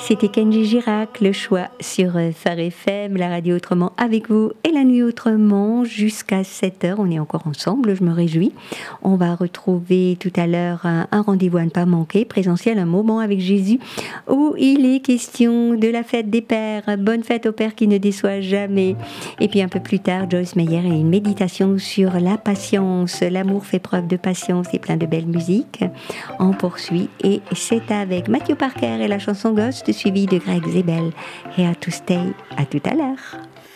C'était Kenji Girac, le choix sur Phare FM, la radio autrement avec vous et la nuit autrement jusqu'à 7h. On est encore ensemble, je me réjouis. On va retrouver tout à l'heure un rendez-vous à ne pas manquer, présentiel, un moment avec Jésus, où il est question de la fête des pères. Bonne fête aux pères qui ne déçoivent jamais. Et puis un peu plus tard, Joyce Meyer et une méditation sur la patience. L'amour fait preuve de patience et plein de belles musiques. On poursuit et c'est avec Matthew Parker et la chanson Ghost, suivi de Greg Zebel. Here to Stay. À tout à l'heure.